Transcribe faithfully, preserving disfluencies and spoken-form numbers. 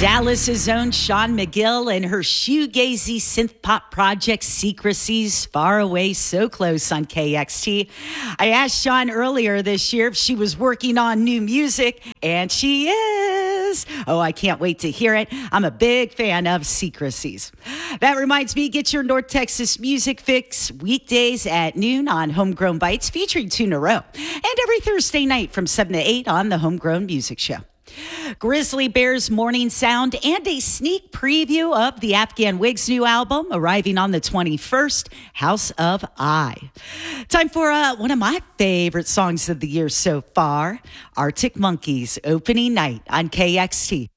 Dallas's own Sean McGill and her shoegazy synth pop project Secrecies, Far Away, So Close on K X T. I asked Sean earlier this year if she was working on new music, and she is. Oh, I can't wait to hear it. I'm a big fan of Secrecies. That reminds me, get your North Texas music fix weekdays at noon on Homegrown Bites, featuring Tuna Row, and every Thursday night from seven to eight on the Homegrown Music Show. Grizzly Bear's Morning Sound and a sneak preview of the Afghan Wigs' new album arriving on the twenty-first, House of I. Time for uh, one of my favorite songs of the year so far, Arctic Monkeys, Opening Night on K X T.